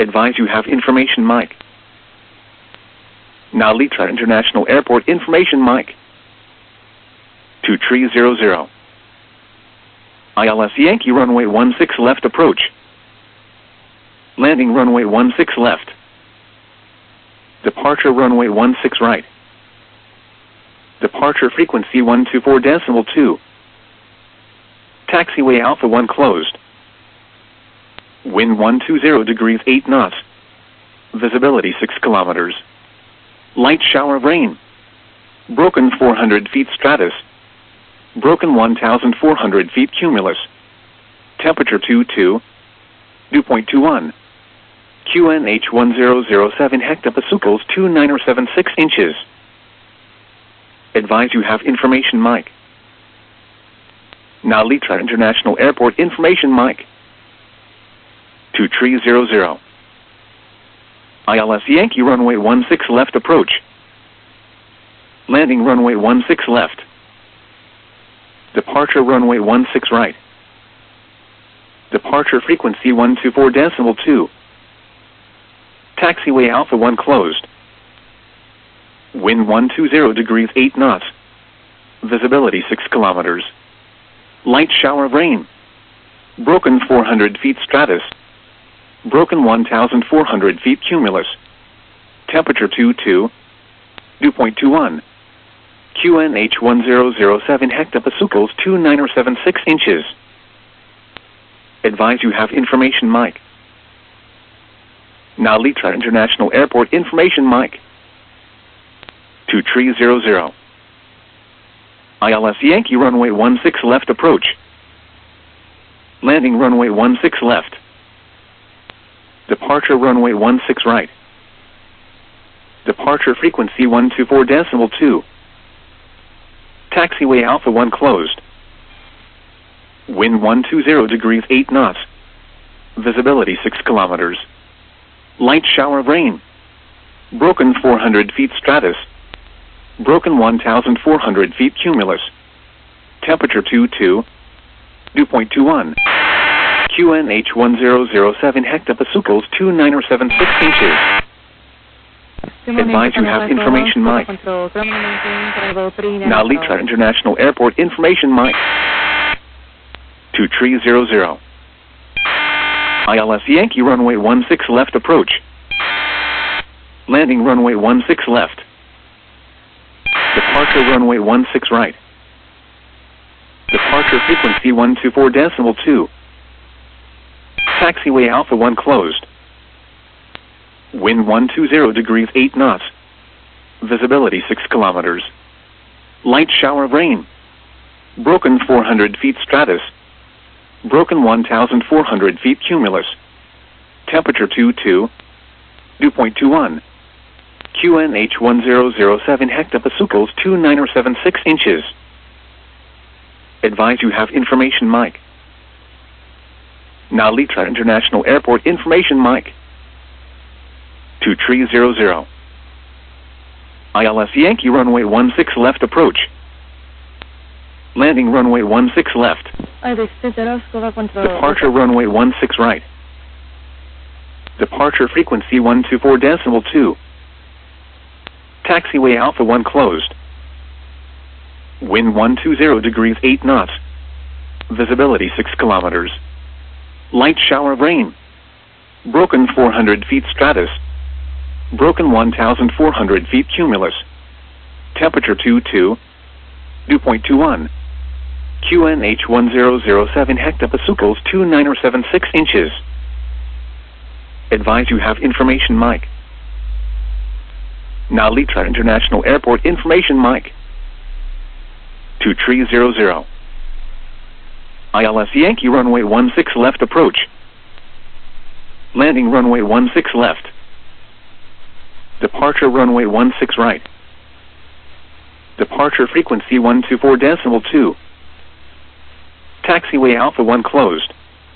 Advise you have information mic. Narita International Airport information mic. 2300. ILS Yankee runway 16 left approach. Landing runway 16 left. Departure runway 16 right. Departure frequency 124.2. Taxiway Alpha 1 closed. Wind 120 degrees 8 knots. Visibility 6 kilometers. Light shower of rain. Broken 400 feet stratus. Broken 1,400 feet cumulus. Temperature 22. Dew point 21. QNH 1007 hectopascals 2976 inches. Advise you have information mic. Narita International Airport information mic. 2300. ILS Yankee runway 16 left approach. Landing runway 16 left. Departure runway 16 right. Departure frequency 124.2. Taxiway Alpha 1 closed. Wind 120 degrees 8 knots. Visibility 6 kilometers. Light shower of rain. Broken 400 feet stratus. Broken 1,400 feet cumulus. Temperature 22. Dew point 21. QNH 1007 hectopascals 2976 inches. Advise you have information mic. Narita International Airport information mic. 2300. ILS Yankee runway 16 left approach. Landing runway 16 left. Departure runway 16 right. Departure frequency 124.2. Taxiway Alpha 1 closed. Wind 120 degrees 8 knots. Visibility 6 kilometers. Light shower of rain. Broken 400 feet stratus. Broken 1,400 feet cumulus. Temperature 22. Dew point 21. QNH 1007 hectopascals 2976 inches. Advise you have information mic. Narita International Airport information mic. 2300. ILS Yankee runway 16 left approach. Landing runway 16 left. Departure runway 16 right. Departure frequency 124.2. Taxiway Alpha 1 closed. Wind 120 degrees 8 knots. Visibility 6 kilometers. Light shower of rain. Broken 400 feet stratus. Broken 1,400 feet cumulus. Temperature 22. Dew point 21. QNH 1007 hectopascals 2976 inches. Advise you have information mic. Narita International Airport information mic. 2300. ILS Yankee runway 16 left approach. Landing runway 16 left. Departure runway 16 right. Departure frequency 124.2. Taxiway Alpha 1 closed. Wind 120 degrees 8 knots. Visibility 6 kilometers. Light shower of rain. Broken 400 feet stratus. Broken 1,400 feet cumulus. Temperature 22. Dew point 21. QNH 1007 hectopascals 2976 inches. Advise you have information mic. Narita International Airport information mic. 2300. ILS Yankee runway 16 left approach. Landing runway 16 left. Departure runway 16 right. Departure frequency 124.2. Taxiway Alpha 1 closed.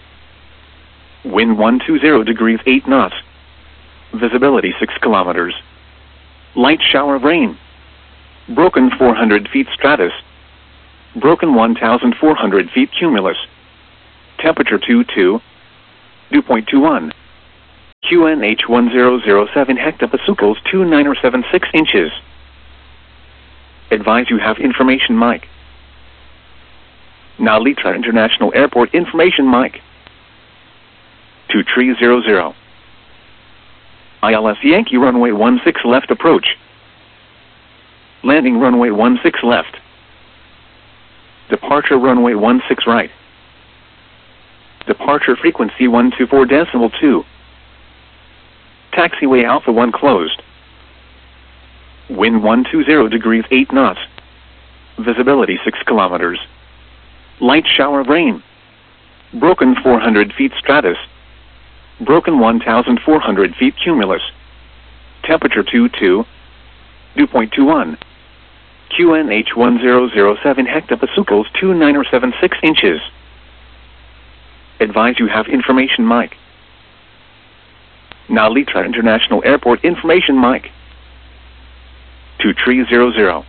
Wind 120 degrees 8 knots. Visibility 6 kilometers. Light shower of rain. Broken 400 feet stratus. Broken 1,400 feet cumulus. Temperature 22. Dew point 21. QNH 1007 hectopascals 2976 inches. Advise you have information mic. Narita International Airport information mic. 2300. ILS Yankee runway 16 left approach. Landing runway 16 left. Departure runway 16 right. Departure frequency 124.2. Taxiway Alpha 1 closed. Wind 120 degrees 8 knots. Visibility 6 kilometers. Light shower of rain. Broken 400 feet stratus. Broken 1,400 feet cumulus. Temperature 22. Dew point 21. QNH 1007 hectopascals 2976 inches. Advise you have information mic. Narita International Airport information mic. 2300.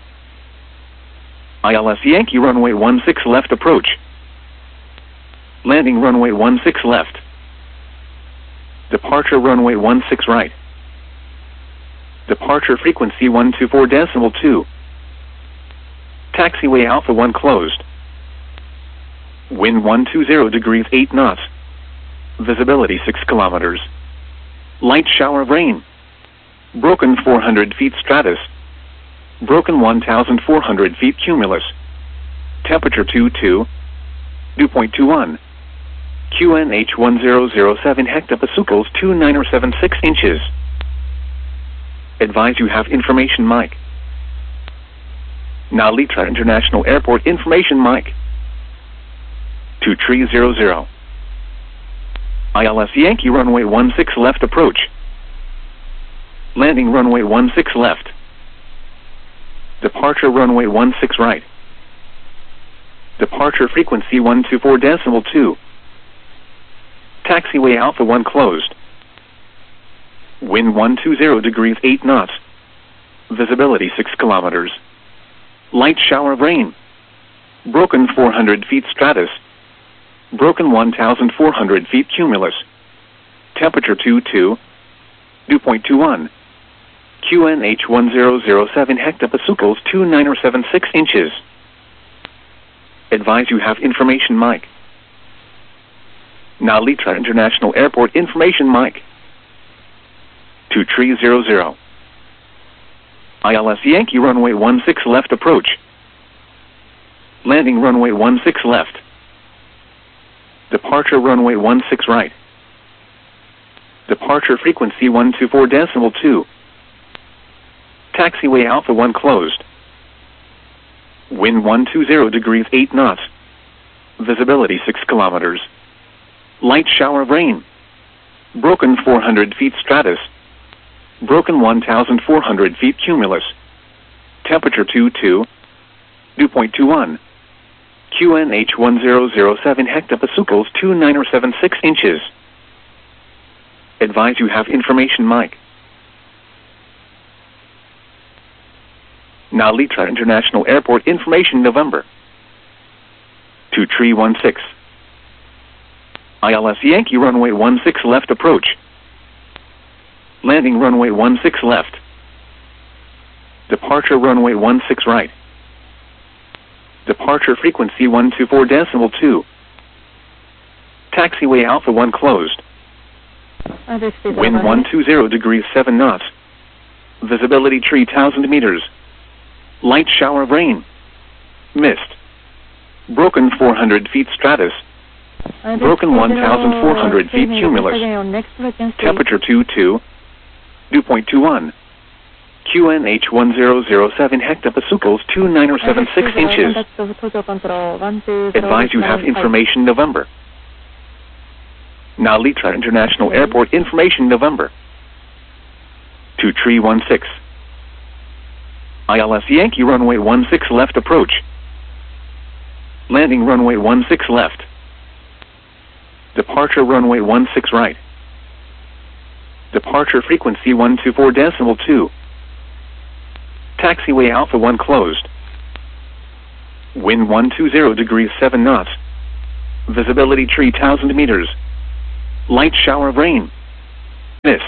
ILS Yankee runway 16 left approach. Landing runway 16 left. Departure runway 16 right. Departure frequency 124.2. Taxiway Alpha 1 closed. Wind 120 degrees 8 knots. Visibility 6 kilometers. Light shower of rain. Broken 400 feet stratus. Broken 1,400 feet cumulus. Temperature 22. Dew point 21. QNH 1007 hectopascals 2976 inches. Advise you have information mic. Narita International Airport information mic. 2300. ILS Yankee runway 16 left approach. Landing runway 16 left. Departure runway 16 right. Departure frequency 124.2. Taxiway Alpha 1 closed. Wind 120 degrees 8 knots. Visibility 6 kilometers. Light shower of rain. Broken 400 feet stratus. Broken 1,400 feet cumulus. Temperature 22. Dew point 21. QNH 1007 hectopascals 2976 inches. Advise you have information mic. Narita International Airport information mic. 2300. ILS Yankee runway 16 left approach. Landing runway 16 left. Departure runway 16 right. Departure frequency 124.2. Taxiway Alpha 1 closed. Wind 120 degrees 8 knots. Visibility 6 kilometers. Light shower of rain. Broken 400 feet stratus. Broken 1,400 feet cumulus. Temperature 22. Dew point 21. QNH 1007 hectopascals 2976 inches. Advise you have information mic. Narita International Airport information November. 2316. ILS Yankee runway 16 left approach. Landing runway 16 left. Departure runway 16 right. Departure frequency 124.2. Taxiway Alpha 1 closed. Wind 120 degrees 7 knots. Visibility 3,000 meters. Light shower of rain. Mist. Broken 400 feet stratus. Broken 1,400 feet cumulus. Temperature 22. Dew point 21. QNH 1007 hectopascals 2976 inches. Advise you have information November. Narita International Airport information November. 2316. ILS Yankee runway 16 left approach. Landing runway 16 left. Departure runway 16 right. Departure frequency 124.2. Taxiway Alpha 1 closed. Wind 120 degrees 7 knots. Visibility 3,000 meters. Light shower of rain. Mist.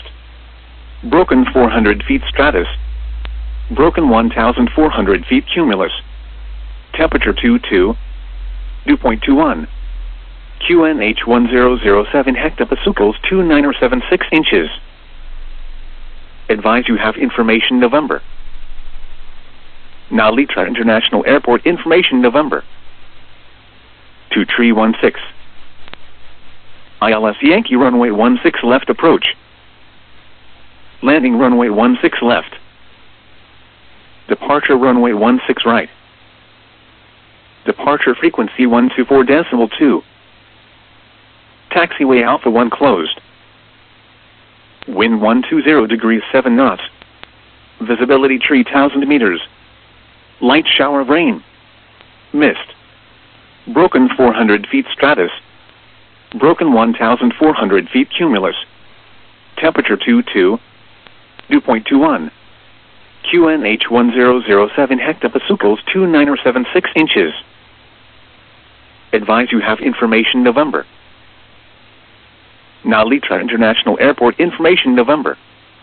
Broken 400 feet stratus. Broken 1,400 feet cumulus. Temperature 22. Dew point 21. QNH 1007 hectopascals 2976 inches. Advise you have information November. Nalitra International Airport information November. 2316. ILS Yankee runway 16 left approach. Landing runway 16 left. Departure runway 16 right. Departure frequency 124.2. Taxiway Alpha 1 closed. Wind 120 degrees 7 knots. Visibility 3,000 meters. Light shower of rain. Mist. Broken 400 feet stratus. Broken 1,400 feet cumulus. Temperature 22. Dew point 21. QNH 1007 hectopascals 2976 inches. Advise you have information November. Nalitra International Airport information November.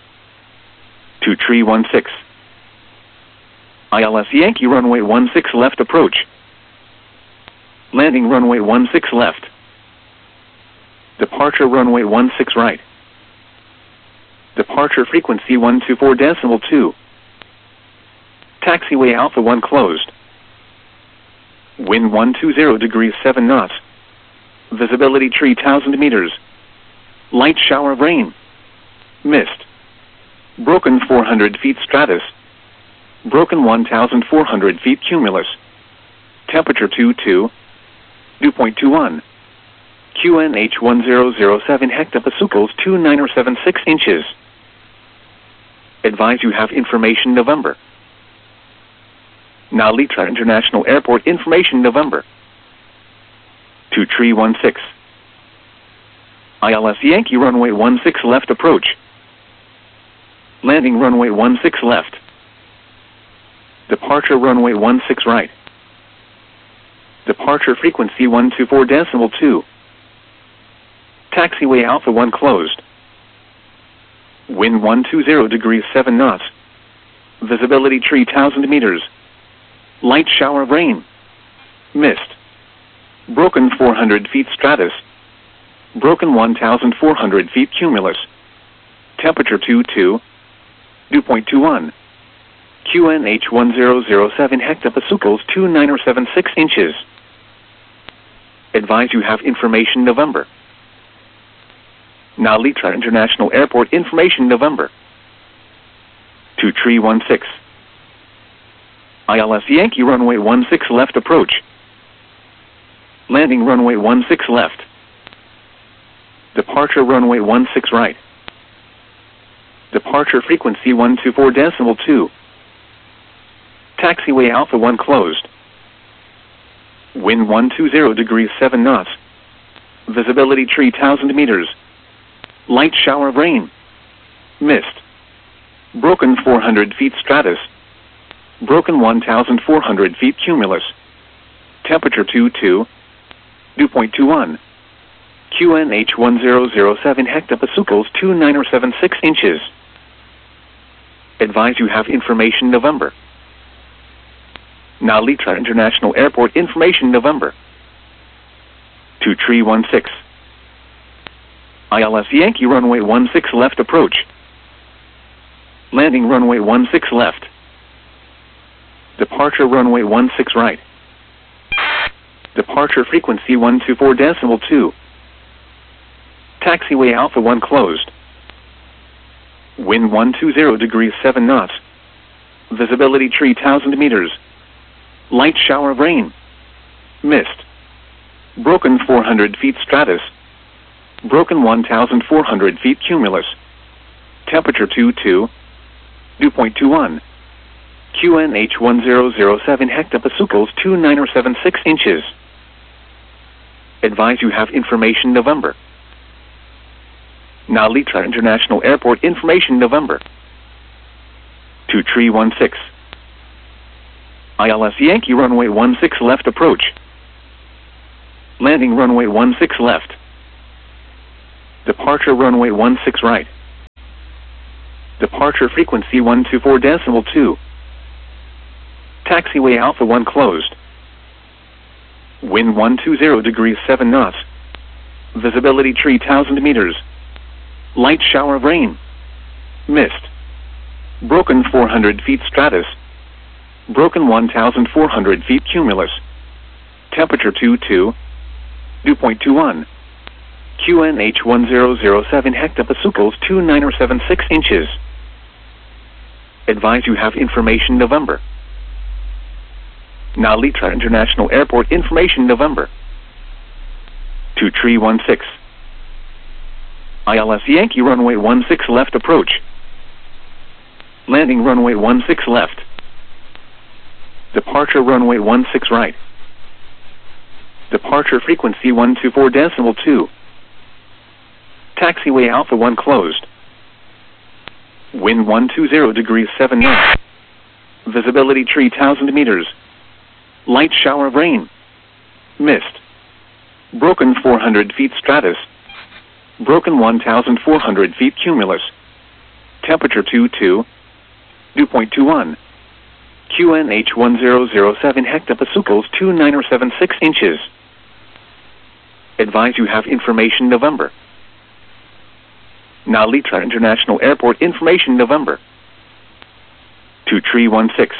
2316. ILS Yankee runway 16 left approach. Landing runway 16 left. Departure runway 16 right. Departure frequency 124.2. Taxiway Alpha 1 closed. Wind 120 degrees 7 knots. Visibility 3,000 meters. Light shower of rain. Mist. Broken 400 feet stratus. Broken 1,400 feet cumulus. Temperature 22. Dew point 21. QNH 1007 hectopascals 2976 inches. Advise you have information November. Nalitra International Airport information November. 2316. ILS Yankee runway 16 left approach. Landing runway 16 left. Departure runway 16 right. Departure frequency 124.2. Taxiway Alpha 1 closed. Wind 120 degrees 7 knots. Visibility 3,000 meters. Light shower of rain. Mist. Broken 400 feet stratus. Broken 1,400 feet cumulus. Temperature 22. Dew point 21. QNH 1007 hectopascals 2976 inches. Advise you have information November. Nalitra International Airport information November. 2316. ILS Yankee runway 16 left approach. Landing runway 16 left. Departure runway 16 right. Departure frequency 124.2. Taxiway Alpha 1 closed. Wind 120 degrees 7 knots. Visibility 3,000 meters. Light shower of rain. Mist. Broken 400 feet stratus. Broken 1,400 feet cumulus. Temperature 22. Dew point 21. QNH 1007 hectopascals 2976 inches. Advise you have information November. Nalitra International Airport information November. 2316. ILS Yankee runway 16 left approach. Landing runway 16 left. Departure runway 16 right. Departure frequency 124.2. Taxiway Alpha 1 closed. Wind 120 degrees 7 knots. Visibility 3,000 meters. Light shower of rain. Mist. Broken 400 feet stratus. Broken 1,400 feet cumulus. Temperature 22. Dew point 21. QNH 1007 hectopascals 2976 inches. Advise you have information November. Nalitra International Airport information November. 2316. ILS Yankee runway 16 left approach. Landing runway 16 left. Departure runway 16 right. Departure frequency 124.2. Taxiway Alpha 1 closed. Wind 120 degrees 7 knots. Visibility 3,000 meters. Light shower of rain. Mist. Broken 400 feet stratus. Broken 1,400 feet cumulus. Temperature 22. Dew point 21. QNH 1007 hectopascals 2976 inches. Advise you have information November. Nalitra International Airport information November. 2316. ILS Yankee runway 16 left approach. Landing runway 16 left. Departure runway 16 right. Departure frequency 124.2. Taxiway Alpha 1 closed. Wind 120 degrees 7 knots. Visibility 3,000 meters. Light shower of rain. Mist. Broken 400 feet stratus. Broken 1,400 feet cumulus. Temperature 22. Dew point 21. QNH 1007 hectopascals 2976 inches. Advise you have information November. Nalitra International Airport information November. 2316.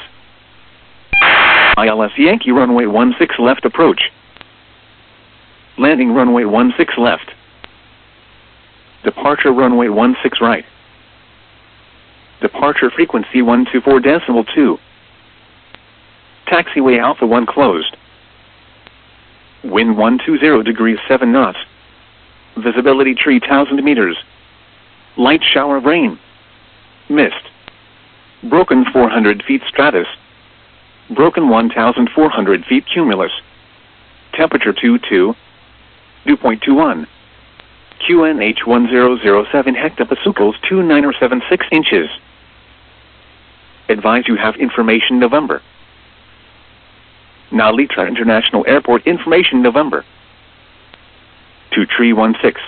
ILS Yankee runway 16 left approach. Landing runway 16 left. Departure runway 16 right. Departure frequency 124.2. Taxiway Alpha 1 closed. Wind 120 degrees 7 knots. Visibility 3,000 meters. Light shower of rain. Mist. Broken 400 feet stratus. Broken 1,400 feet cumulus. Temperature 22. Dew point 21. QNH 1007 hectopascals 2976 inches. Advise you have information November. Nalitra International Airport information November. 2316.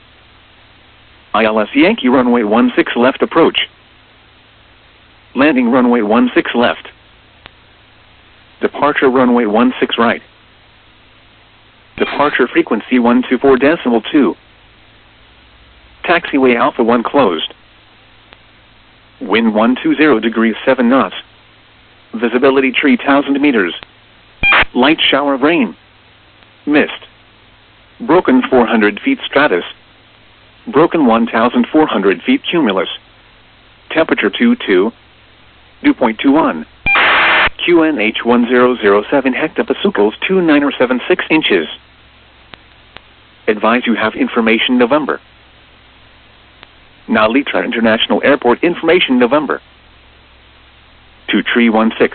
ILS Yankee runway 16 left approach. Landing runway 16 left. Departure runway 16 right. Departure frequency 124.2. Taxiway Alpha 1 closed. Wind 120 degrees 7 knots. Visibility 3,000 meters. Light shower of rain. Mist. Broken 400 feet stratus. Broken 1,400 feet cumulus. Temperature 22. Dew point 21. QNH 1007 hectopascals 2976 inches. Advise you have information November. Nalitra International Airport information November. 2316.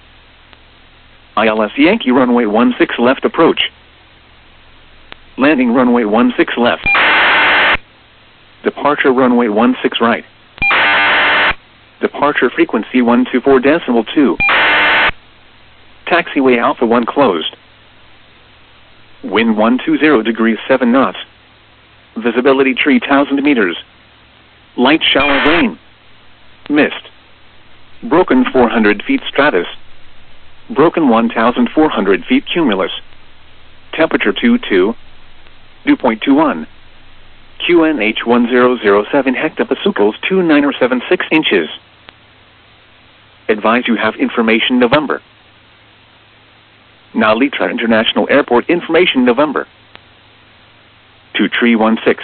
ILS Yankee runway 16 left approach. Landing runway 16 left. Departure runway 16 right. Departure frequency 124.2. Taxiway Alpha 1 closed. Wind 120 degrees 7 knots. Visibility 3,000 meters. Light shower of rain. Mist. Broken 400 feet stratus. Broken 1,400 feet cumulus. Temperature 22. Dew point 21. QNH 1007 hectopascals 2976 inches. Advise you have information November. Nalitra International Airport information November. 2316.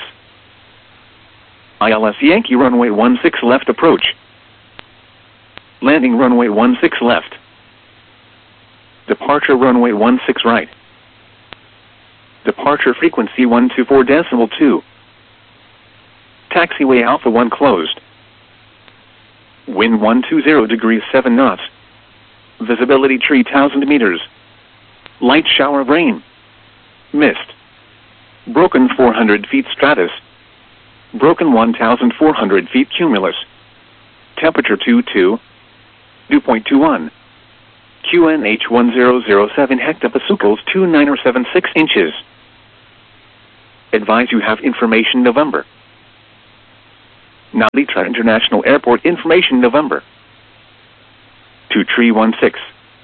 ILS Yankee runway 16 left approach. Landing runway 16 left. Departure runway 16 right. Departure frequency 124.2. Taxiway Alpha 1 closed. Wind 120 degrees 7 knots. Visibility 3,000 meters. Light shower of rain. Mist. Broken 400 feet stratus. Broken 1,400 feet cumulus. Temperature 22. Dew point 21. QNH 1007 hectopascals 2976 inches. Advise you have information November. Nalitra International Airport information November. To Tree 16.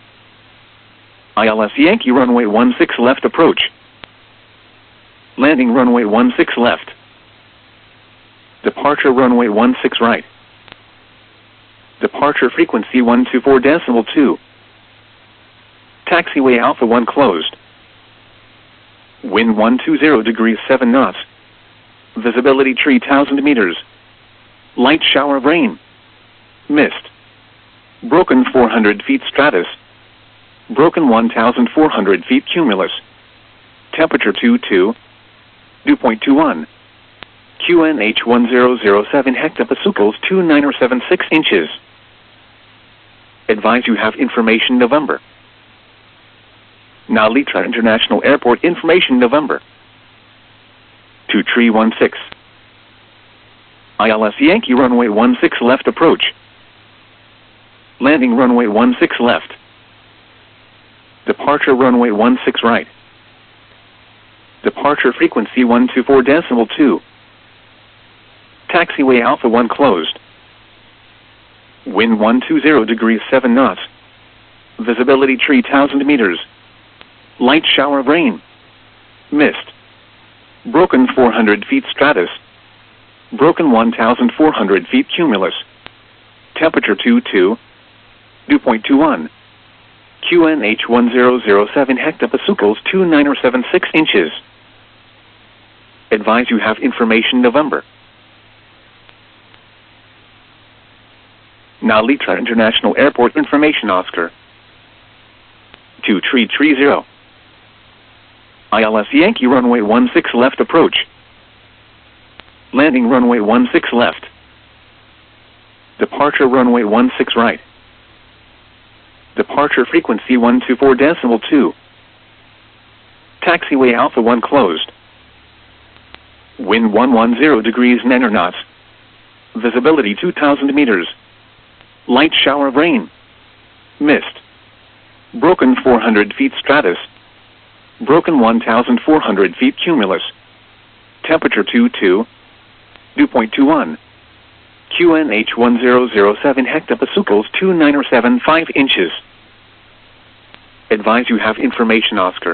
ILS Yankee runway 16 left approach. Landing runway 16 left. Departure runway 16 right. Departure frequency 124.2. Taxiway Alpha 1 closed. Wind 120 degrees 7 knots. Visibility 3,000 meters. Light shower of rain. Mist. Broken 400 feet stratus. Broken 1,400 feet cumulus. Temperature 22. Dew point 21. QNH 1007 hectopascals 2976 inches. Advise you have information November. Nalitra International Airport information November. To Tree 16. ILS Yankee runway 16 left approach. Landing runway 16 left. Departure runway 16 right. Departure frequency 124.2. Taxiway Alpha 1 closed. Wind 120 degrees 7 knots. Visibility 3,000 meters. Light shower of rain. Mist. Broken 400 feet stratus. Broken 1,400 feet cumulus. Temperature 22. Dew point 21. QNH 1007 hectopascals 2976 inches. Advise you have information November. Nalitra International Airport information Oscar. To Tree 30. ILS Yankee runway 16 left approach. Landing runway 16 left. Departure runway 16 right. Departure frequency 124.2. Taxiway Alpha 1 closed. Wind 110 degrees 9 knots. Visibility 2,000 meters. Light shower of rain. Mist. Broken 400 feet stratus. Broken 1,400 feet cumulus. Temperature 22. Dew point 21. QNH 1007 hectopascals 2975 inches. Advise you have information Oscar.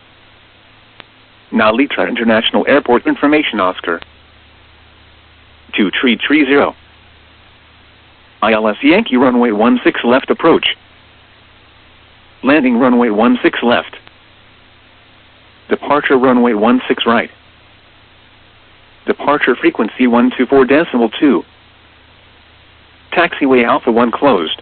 Nalitra International Airport information Oscar. To Tree 30. ILS Yankee runway 16 left approach. Landing runway 16 left. Departure runway 16 right. Departure frequency 124.2. Taxiway Alpha 1 closed.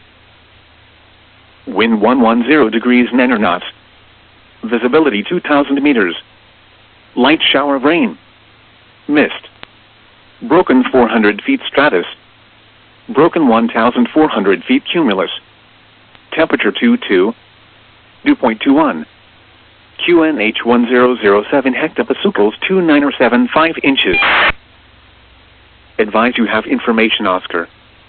Wind 110 degrees 9 knots. Visibility 2,000 meters. Light shower of rain. Mist. Broken 400 feet stratus. Broken 1,400 feet cumulus. Temperature 22. Dew point 21. QNH 1007 hectopascals 2975 inches. Advise you have information Oscar.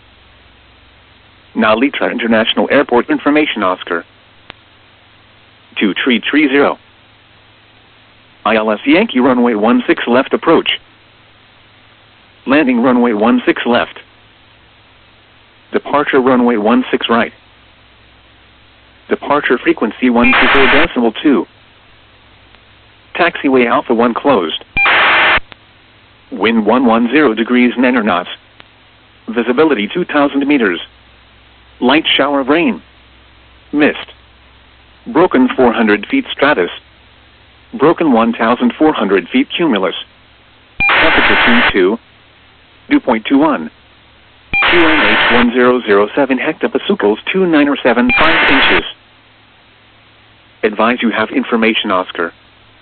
Nalitra International Airport information Oscar. To Tree 30. ILS Yankee runway 16 left approach. Landing runway 16 left. Departure runway 16 right. Departure frequency 124.2. Taxiway Alpha 1 closed. Wind 110 degrees 9 knots. Visibility 2,000 meters. Light shower of rain. Mist. Broken 400 feet stratus. Broken 1,400 feet cumulus. Temperature 22. Dew point 21. QNH 1007 hectopascals 2975 inches. Advise you have information Oscar.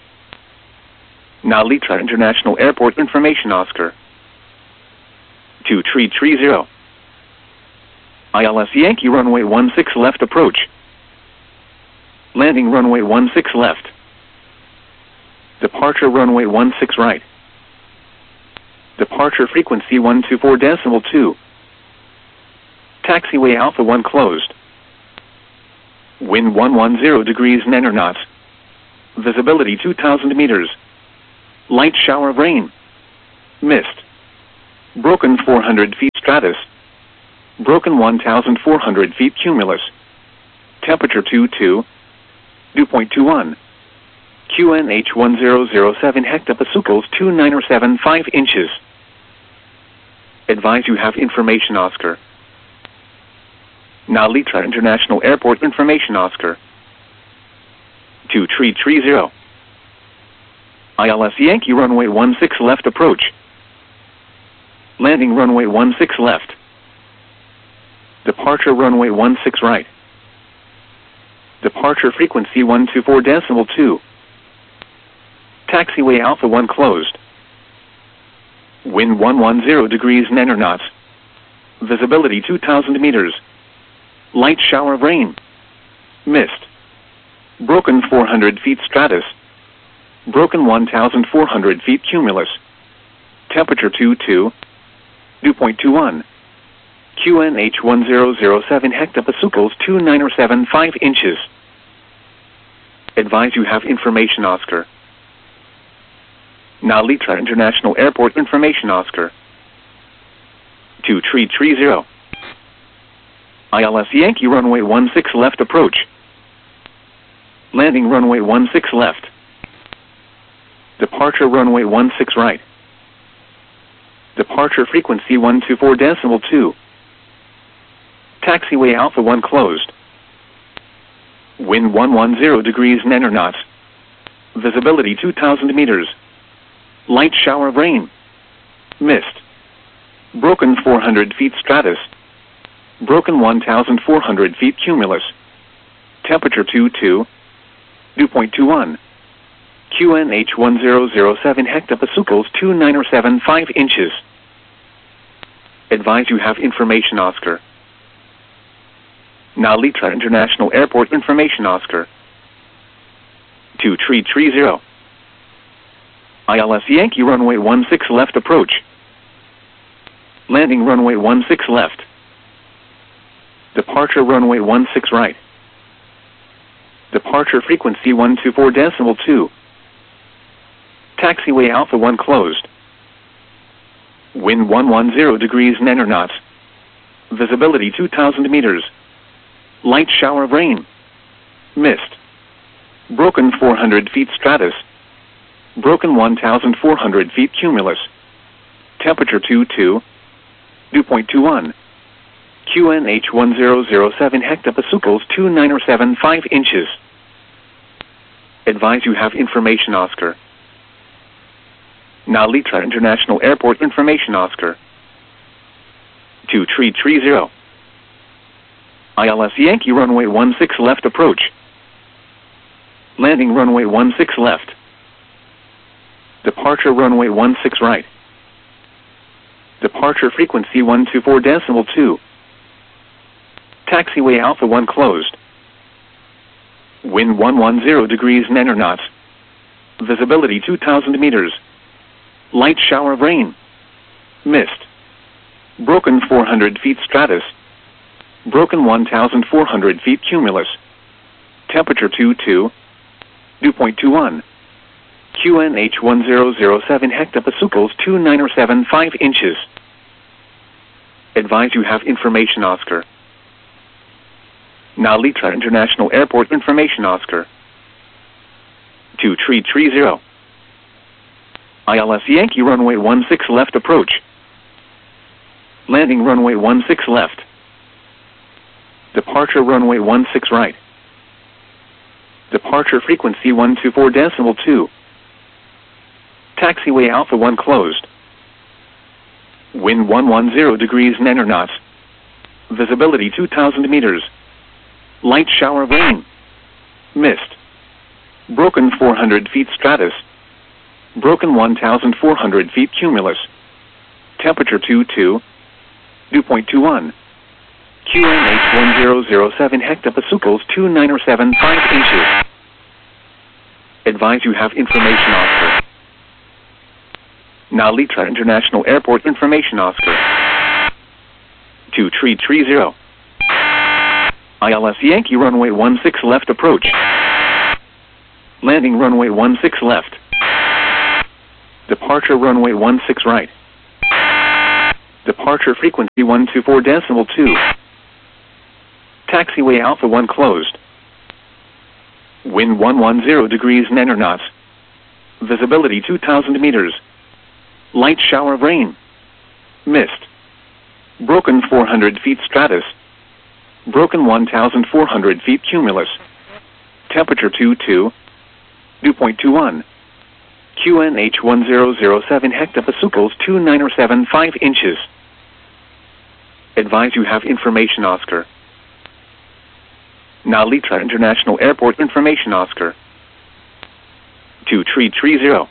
Nalitra International Airport information Oscar. To Tree 30. ILS Yankee runway 16 left approach. Landing runway 16 left. Departure runway 16 right. Departure frequency 124.2. Taxiway Alpha 1 closed. Wind 110 degrees 9 knots. Visibility 2,000 meters. Light shower of rain. Mist. Broken 400 feet stratus. Broken 1,400 feet cumulus. Temperature 22. Dew point 21. QNH 1007 hectopascals 2975 inches. Advise you have information Oscar. Now Litra International Airport information Oscar. 2330. ILS Yankee runway 16 left approach. Landing runway 16 left. Departure runway 16 right. Departure frequency 124.2. Taxiway Alpha 1 closed. Wind 110 degrees 9 knots. Visibility 2,000 meters. Light shower of rain. Mist. Broken 400 feet stratus. Broken 1,400 feet cumulus. Temperature 22. Dew point 21. QNH 1007 hectopascals 2975 inches. Advise you have information Oscar. Now Litra International Airport information Oscar. 2330. ILS Yankee runway 16 left approach. Landing runway 16 left. Departure runway 16 right. Departure frequency 124.2. Taxiway Alpha 1 closed. Wind 110 degrees 9 knots. Visibility 2,000 meters. Light shower of rain. Mist. Broken 400 feet stratus. Broken 1,400 feet cumulus. Temperature 22. Dew point 21. QNH 1007 hectopascals 2975 inches. Advise you have information Oscar. Now Litra International Airport information Oscar. 2330. ILS Yankee runway 16 left approach. Landing runway 16 left. Departure runway 16 right. Departure frequency 124.2. Taxiway Alpha 1 closed. Wind 110 degrees 9 knots. Visibility 2,000 meters. Light shower of rain. Mist. Broken 400 feet stratus. Broken 1,400 feet cumulus. Temperature 22. Dew point 21. QNH 1007 hectopascals 2975 inches. Advise you have information Oscar. Now Litra International Airport information Oscar. 2330. ILS Yankee runway 16 left approach. Landing runway 16 left. Departure runway 16 right. Departure frequency 124.2. Taxiway Alpha 1 closed. Wind 110 degrees 9 knots. Visibility 2,000 meters. Light shower of rain. Mist. Broken 400 feet stratus. Broken 1,400 feet cumulus. Temperature 22. Dew point 21. QNH 1007 hectopascals 2975 inches. Advise you have information Oscar. Now Litra International Airport information Oscar. 2330. ILS Yankee runway 16 left approach. Landing runway 16 left. Departure runway 16 right. Departure frequency 124.2. Taxiway Alpha 1 closed. Wind 110 degrees 9 knots. Visibility 2,000 meters. Light shower of rain. Mist. Broken 400 feet stratus. Broken 1,400 feet cumulus. Temperature 22. Dew point 21. QNH 1007 hectopascals 2975 inches. Advise you have information Oscar. Now Litra International Airport information Oscar. 2330. ILS Yankee runway 16 left approach. Landing runway 16 left. Departure runway 16 right. Departure frequency 124.2. Taxiway Alpha 1 closed. Wind 110 degrees 9 knots. Visibility 2,000 meters. Light shower of rain. Mist. Broken 400 feet stratus. Broken 1,400 feet cumulus. Temperature 22. Dew point 21. QNH 1007 hectopascals 2975 inches. Advise you have information Oscar. Nalitra International Airport information Oscar. 2330.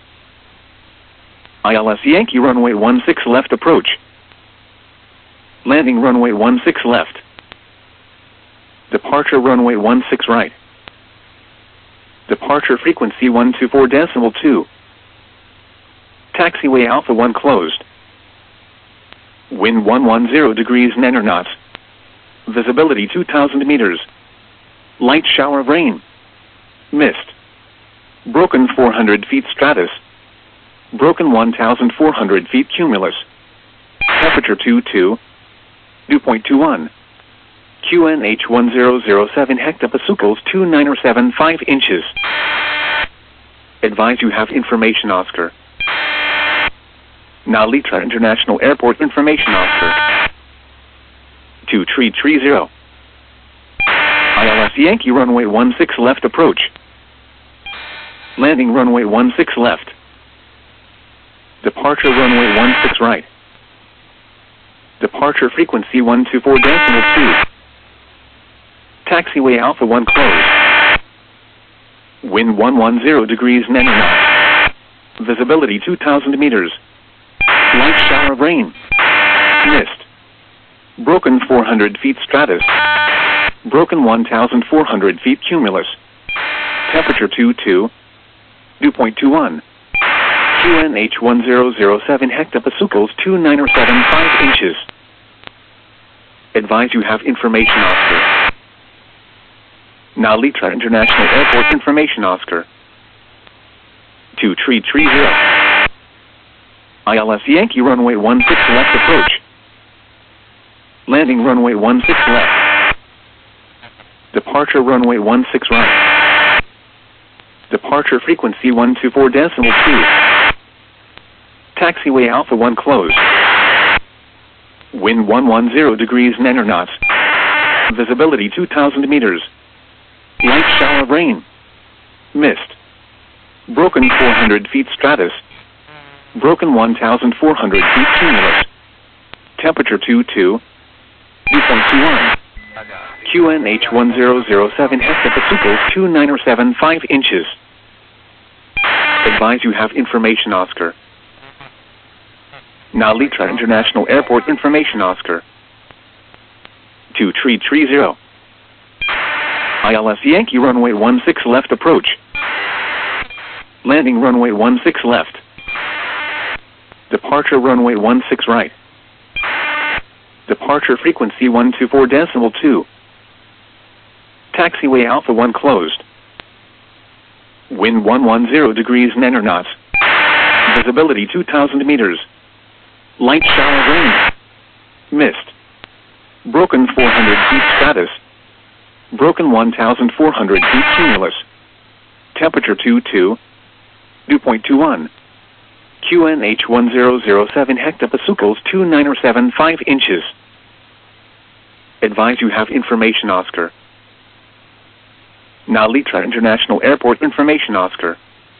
ILS Yankee runway 16 left approach. Landing runway 16 left. Departure runway 16 right. Departure frequency 124.2. Taxiway Alpha 1 closed. Wind 110 degrees 9 knots. Visibility 2,000 meters. Light shower of rain. Mist. Broken 400 feet stratus. Broken 1,400 feet cumulus. Temperature 22. Dew point 21. QNH 1007 hectopascals 2975 inches. Advise you have information Oscar. Nalitra International Airport information Oscar. 2330. ILS Yankee runway 16 left approach. Landing runway 16 left. Departure runway 16 right. Departure frequency 124.2. Taxiway Alpha 1 closed. Wind 110 degrees 9 knots. Visibility 2,000 meters. Light shower of rain. Mist. Broken 400 feet stratus. Broken 1,400 feet cumulus. Temperature 22. Dew point 21. QNH 1007 hectopascals 2975 inches. Advise you have information Oscar. Nalitra International Airport information Oscar. 2330. ILS Yankee runway 16 left approach. Landing runway 16 left. Departure runway 16 right. Departure frequency 124.2. Taxiway Alpha 1 closed. Wind 110 degrees 9 knots. Visibility 2,000 meters. Light shower of rain. Mist. Broken 400 feet stratus. Broken 1,400 feet cumulus. Temperature 22. Dew point 21. QNH 1007 hectopascals 2975 inches. Advise you have information Oscar. Nalitra International Airport information Oscar. 2330. ILS Yankee runway 16 left approach. Landing runway 16 left. Departure runway 16 right. Departure frequency 124.2. Taxiway Alpha 1 closed. Wind 110 degrees 9 knots. Visibility 2,000 meters. Light shower of rain. Mist. Broken 400 feet stratus. Broken 1,400 feet cumulus. Temperature 22. Dew point 21. QNH 1007 hectopascals 2975 inches. Advise you have information Oscar. Nalitra International Airport information Oscar.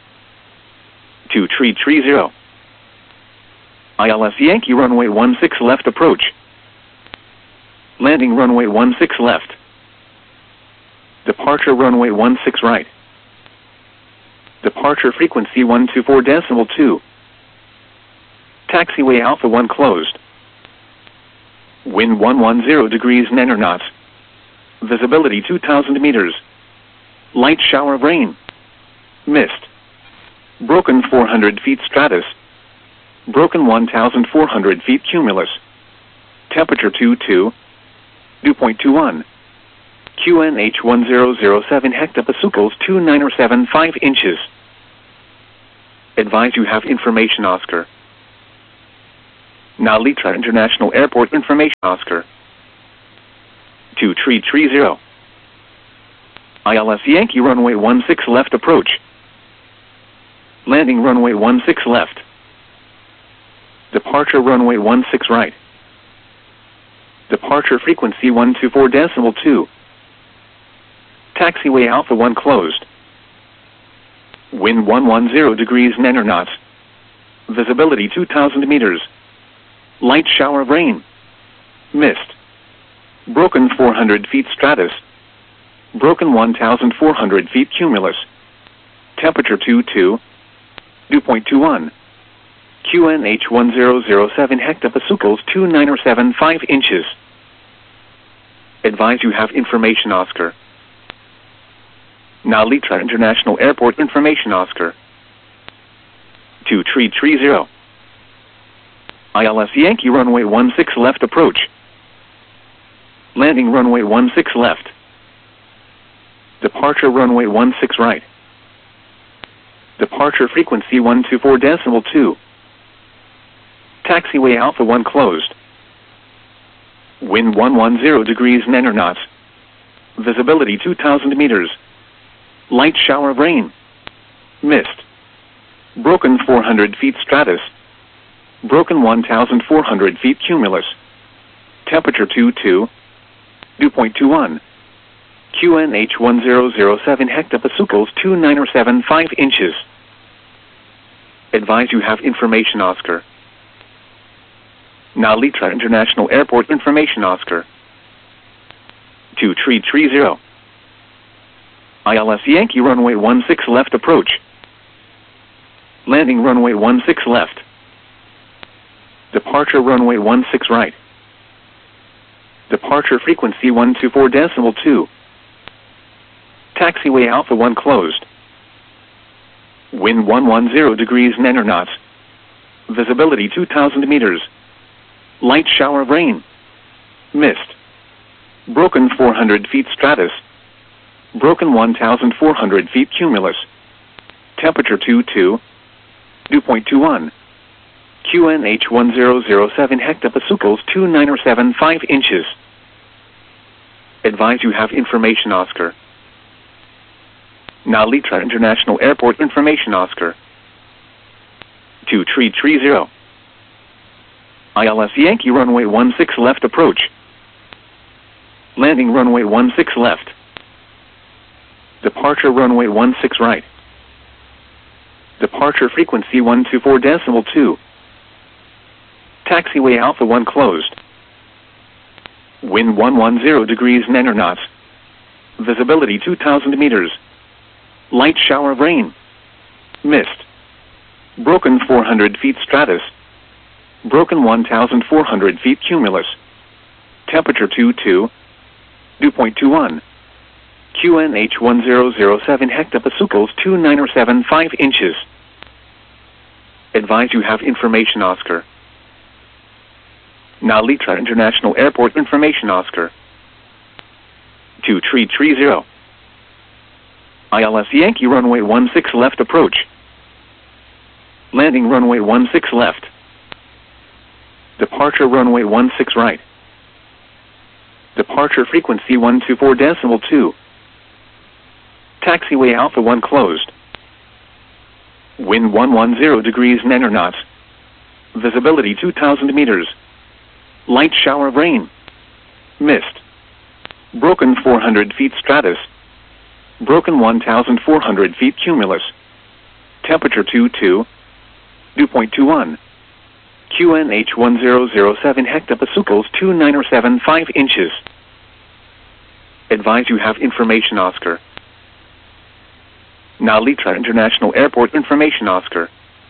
2330. ILS Yankee runway 16 left approach. Landing runway 16 left. Departure runway 16 right. Departure frequency 124.2. Taxiway Alpha 1 closed. Wind 110 degrees 9 knots. Visibility 2,000 meters. Light shower of rain. Mist. Broken 400 feet stratus. Broken 1,400 feet cumulus. Temperature 22. Dew point 21. QNH 1007 hectopascals 2975 inches. Advise you have information Oscar. Now Litra International Airport information Oscar. 2330. ILS Yankee runway 16 left approach. Landing runway 16 left. Departure runway 16 right. Departure frequency 124.2. Taxiway Alpha 1 closed. Wind 110 degrees 9 knots. Visibility 2,000 meters. Light shower of rain. Mist. Broken 400 feet stratus. Broken 1,400 feet cumulus. Temperature 22. Dew point 21. QNH 1007 hectopascals 2975 inches. Advise you have information Oscar. Now Litra International Airport information Oscar. 2330. ILS Yankee runway 16 left approach. Landing runway 16 left. Departure runway 16 right. Departure frequency 124.2. Taxiway Alpha 1 closed. Wind 110 degrees 9 knots. Visibility 2,000 meters. Light shower of rain. Mist. Broken 400 feet stratus. Broken 1,400 feet cumulus. Temperature 22. Dew point 21. QNH 1007 hectopascals 2975 inches. Advise you have information Oscar. Now Litra International Airport information Oscar. 2330. ILS Yankee runway 16 left approach. Landing runway 16 left. Departure runway 16 right. Departure frequency 124.2. Taxiway Alpha 1 closed. Wind 110 degrees 9 knots. Visibility 2,000 meters. Light shower of rain. Mist. Broken 400 feet stratus. Broken 1,400 feet cumulus. Temperature 22. Dew point 21. QNH 1007 hectopascals 2975 inches. Advise you have information Oscar. Now Litra International Airport information Oscar. 2330. ILS Yankee runway 16 left approach. Landing runway 16 left. Departure runway 16 right. Departure frequency 124.2. Taxiway Alpha 1 closed. Wind 110 degrees 9 knots. Visibility 2,000 meters. Light shower of rain. Mist. Broken 400 feet stratus. Broken 1,400 feet cumulus. Temperature 22. Dew point 21. QNH 1007 hectopascals 2975 inches. Advise you have information Oscar. Now Litra International Airport information Oscar. 2330. ILS Yankee runway 16 left approach. Landing runway 16 left. Departure runway 16 right. Departure frequency 124.2. Taxiway Alpha 1 closed. Wind 110 degrees 9 knots. Visibility 2,000 meters. Light shower of rain. Mist. Broken 400 feet stratus. Broken 1,400 feet cumulus. Temperature 22. Dew point 21. QNH 1007 hectopascals 2975 inches. Advise you have information Oscar. Now Litra International Airport information Oscar.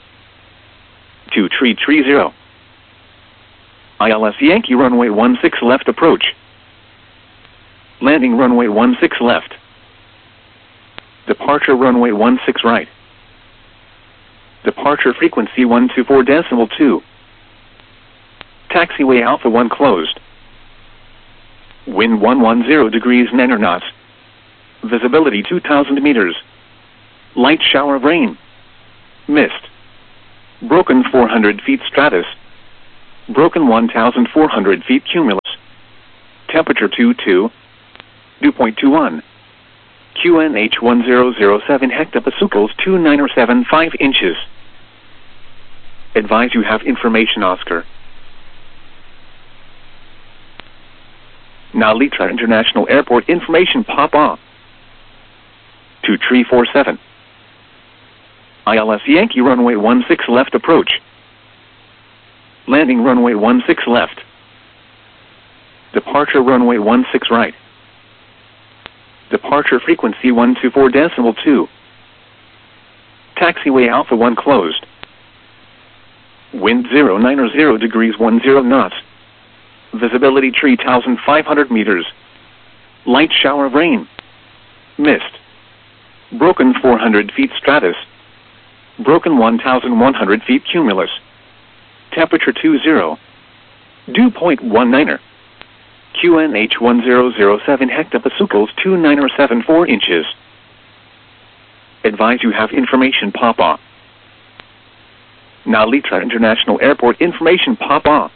2330. ILS Yankee runway 16 left approach. Landing runway 16 left. Departure runway 16 right. Departure frequency 124.2. Taxiway Alpha 1 closed. Wind 110 degrees 9 knots. Visibility 2,000 meters. Light shower of rain. Mist. Broken 400 feet stratus. Broken 1,400 feet cumulus. Temperature 22. Dew point 21. QNH 1007 hectopascals 2975 inches. Advise you have information, Oscar. Now Litra International Airport information Papa. 2347. ILS Yankee runway 16 left approach. Landing runway 16 left. Departure runway 16 right. Departure frequency 124.2. Taxiway Alpha 1 closed. Wind 090 degrees 10 knots. Visibility 3,500 meters. Light shower of rain. Mist. Broken 400 feet stratus. Broken 1,100 feet cumulus. Temperature 20. Dew point 19. QNH 1007 hectopascals 2974 inches. Advise you have information Papa. Now Litra International Airport information Papa.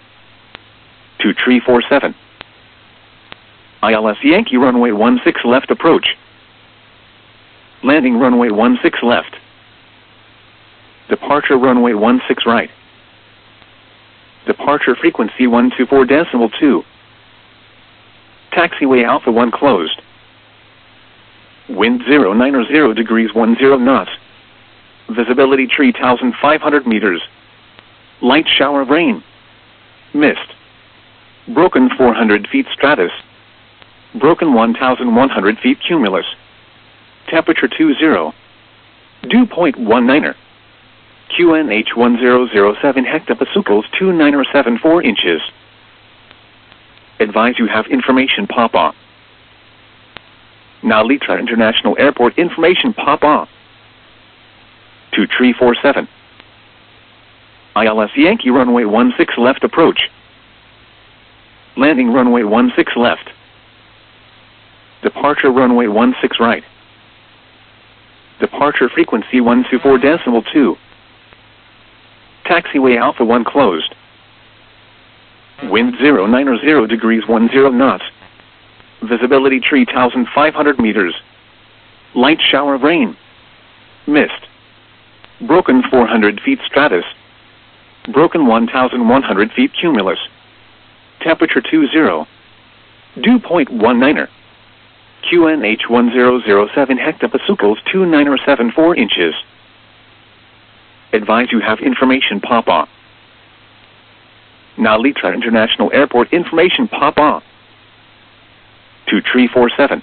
2347. ILS Yankee runway 16 left approach. Landing runway 16 left. Departure runway 16 right. Departure frequency 124.2. Taxiway Alpha 1 closed. Wind 090 degrees 10 knots. Visibility 3,500 meters. Light shower of rain. Mist. Broken 400 feet stratus. Broken 1,100 feet cumulus. Temperature 20. Dew point 19. QNH 1007 hectopascals 2974 inches. Advise you have information Papa. Now Litra International Airport information Papa. 2347. ILS Yankee runway 16 left approach. Landing runway 16 left. Departure runway 16 right. Departure frequency 124.2. Taxiway Alpha 1 closed. Wind 090 degrees 10 knots. Visibility 3,500 meters. Light shower of rain. Mist. Broken 400 feet stratus. Broken 1,100 feet cumulus. Temperature 20. Dew point 19. QNH 1007 hectopascals 2974 inches. Advise you have information Papa. Now Litra International Airport information Papa. 2347.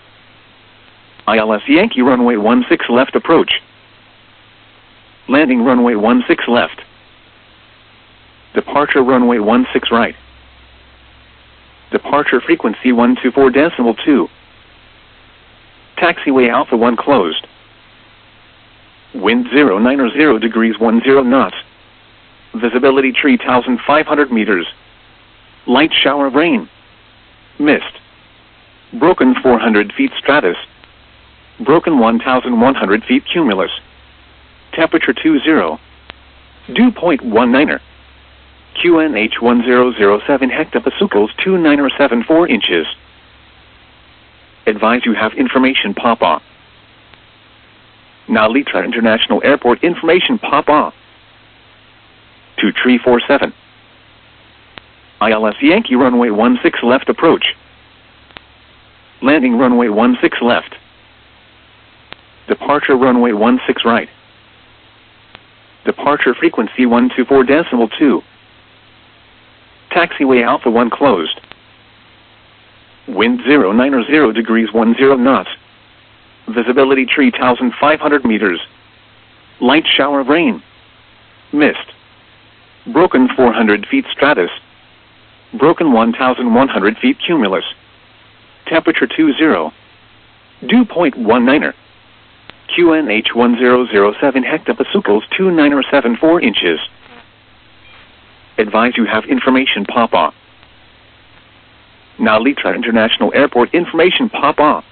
ILS Yankee runway 16 left approach. Landing runway 16 left. Departure runway 16 right. Departure frequency 124.2. Taxiway Alpha 1 closed. Wind 090 degrees 10 knots. Visibility 3,500 meters. Light shower of rain. Mist. Broken 400 feet stratus. Broken 1,100 feet cumulus. Temperature 20. Dew point 19. QNH 1007 hectopascals 2974 inches. Advise you have information Papa. Now Litra International Airport information Papa. 2347. ILS Yankee runway 16 left approach. Landing runway 16 left. Departure runway 16 right. Departure frequency 124.2. Taxiway Alpha 1 closed. Wind 090 degrees 10 knots. Visibility 3,500 meters. Light shower of rain. Mist. Broken 400 feet stratus. Broken 1,100 feet cumulus. Temperature 20. Dew point 19. QNH 1007 hectopascals 2974 inches. Advise you have information Papa. Now Litra International Airport information Papa.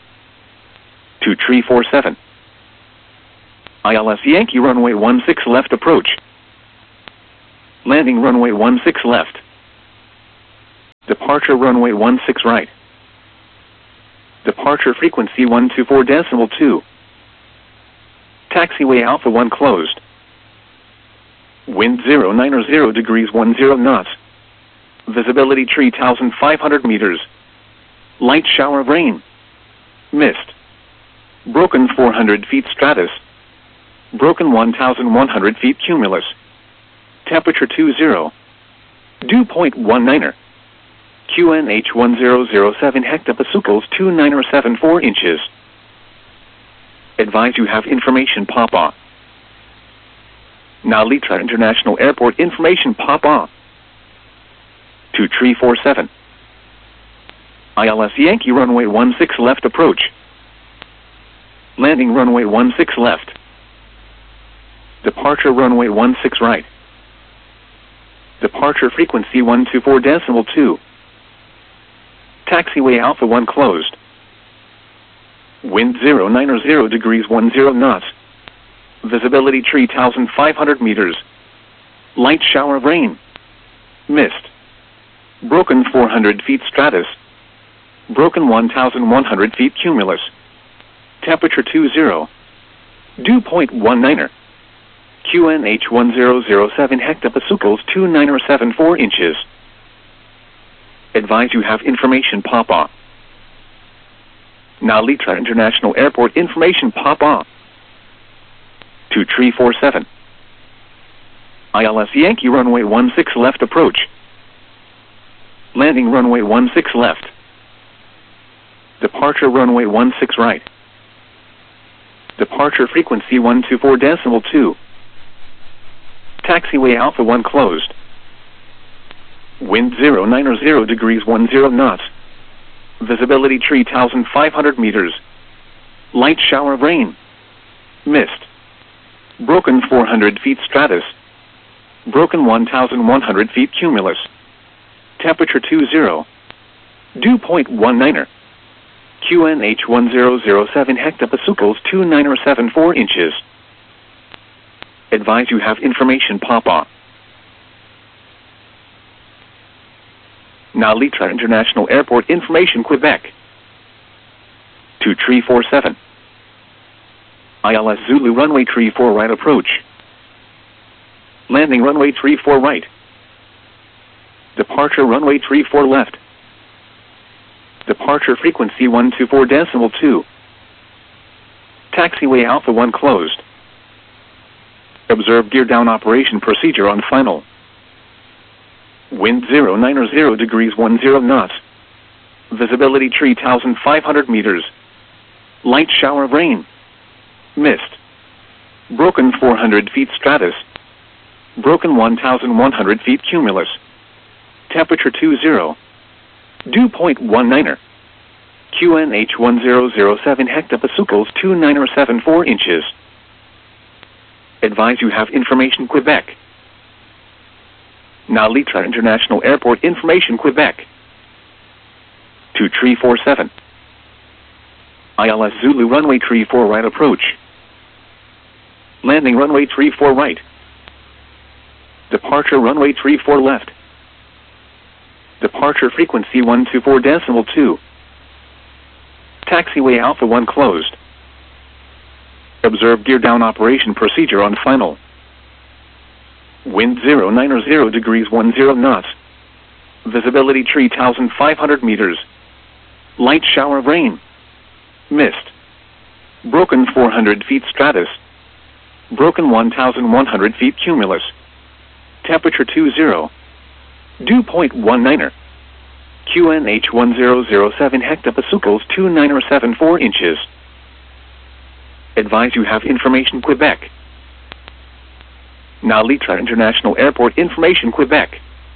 2347. ILS Yankee runway 16 left approach. Landing runway 16 left. Departure runway 16 right. Departure frequency 124.2. Taxiway Alpha 1 closed. Wind 090 degrees 10 knots. Visibility 3,500 meters. Light shower of rain. Mist. Broken 400 feet stratus. Broken 1,100 feet cumulus. Temperature 20. Dew point 19er. QNH 1007 hectopascals 2974 inches. Advise you have information Papa. Nalitra International Airport information Papa. 2347. ILS Yankee runway 16 left approach. Landing runway 16 left. Departure runway 16 right. Departure frequency 124.2. Taxiway Alpha 1 closed. Wind 090 degrees 10 knots. Visibility 3,500 meters. Light shower of rain. Mist. Broken 400 feet stratus. Broken 1,100 feet cumulus. Temperature 20. Dew point 19er. QNH 1007 hectopascals 2974 inches. Advise you have information Papa. Nalitra International Airport information Papa. 2347. ILS Yankee runway 16 left approach. Landing runway 16 left. Departure runway 16 right. Departure frequency 124.2. Taxiway Alpha 1 closed. Wind 090 degrees 10 knots. Visibility 3,500 meters. Light shower of rain. Mist. Broken 400 feet stratus. Broken 1,100 feet cumulus. Temperature 20. Dew point 19er. QNH 1007 hectopascals 2974 inches. Advise you have information Papa. Nalitra International Airport information Quebec. 2347. ILS Zulu runway 34 right approach. Landing runway 34 right. Departure runway 34 left. Departure frequency 124.2. Taxiway Alpha 1 closed. Observe gear down operation procedure on final. Wind 090 degrees 10 knots. Visibility 3,500 meters. Light shower of rain. Mist. Broken 400 feet stratus. Broken 1,100 feet cumulus. Temperature 20. Dew point 19er. QNH 1007 hectopascals 2974 inches. Advise you have information Quebec. Nalitra International Airport information Quebec. 2347. ILS Zulu runway 34 right approach. Landing runway 34 right. Departure runway 34 left. Departure frequency 124.2. Taxiway Alpha 1 closed. Observe gear down operation procedure on final. Wind 090 degrees 10 knots. Visibility 3,500 meters. Light shower of rain. Mist. Broken 400 feet stratus. Broken 1,100 feet cumulus. Temperature 20. Dew point 19er. QNH 1007 hectopascals 2974 inches. Advise you have information Quebec. Nalitra International Airport information Quebec.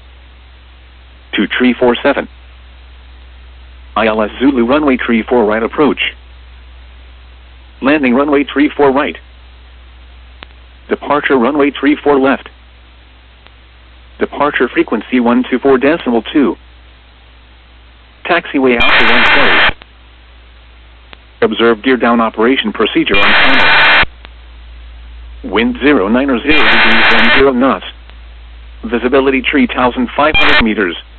2347. ILS Zulu runway 34 right approach. Landing runway 34 right. Departure runway 34 left. Departure frequency 124.2. Taxiway Alpha 1 closed. Observe gear down operation procedure on final. Wind 090 degrees 10 knots. Visibility 3,500 meters.